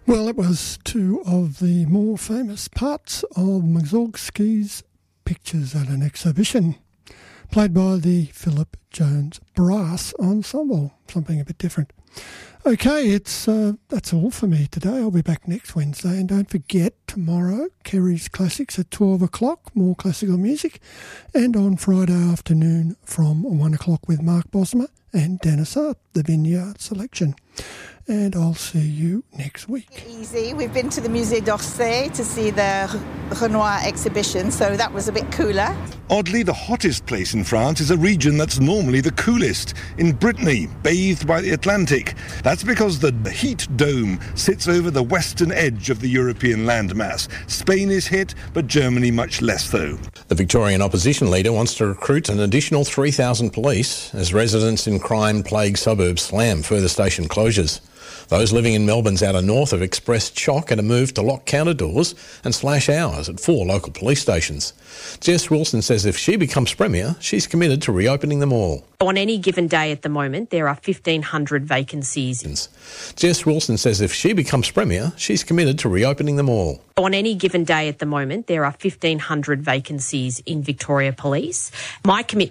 Well, it was two of the more famous parts of Mussorgsky's pictures at an exhibition, played by the Philip Jones Brass Ensemble, something a bit different. Okay, that's all for me today. I'll be back next Wednesday, and don't forget, tomorrow, Kerry's Classics at 12 o'clock, more classical music, and on Friday afternoon from 1 o'clock with Mark Bosma and Dennis Hart, the Vineyard Selection. And I'll see you next week. Easy. We've been to the Musée d'Orsay to see the Renoir exhibition, so that was a bit cooler. Oddly, the hottest place in France is a region that's normally the coolest, in Brittany, bathed by the Atlantic. That's because the heat dome sits over the western edge of the European landmass. Spain is hit, but Germany much less so. The Victorian opposition leader wants to recruit an additional 3,000 police as residents in crime-plagued suburbs slam further station closures. Those living in Melbourne's outer north have expressed shock at a move to lock counter doors and slash hours at 4 local police stations. Jess Wilson says if she becomes Premier, she's committed to reopening them all. On any given day at the moment, there are 1,500 vacancies. Jess Wilson says if she becomes Premier, she's committed to reopening them all. On any given day at the moment, there are 1,500 vacancies in Victoria Police. My commitment